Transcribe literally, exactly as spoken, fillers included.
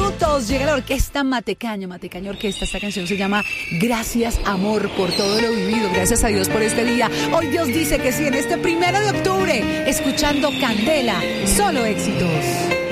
minutos. Llega la orquesta Matecaño, Matecaño Orquesta. Esta canción se llama Gracias, amor, por todo lo vivido. Gracias a Dios por este día. Hoy Dios dice que sí, en este primero de octubre, escuchando Candela, solo éxitos.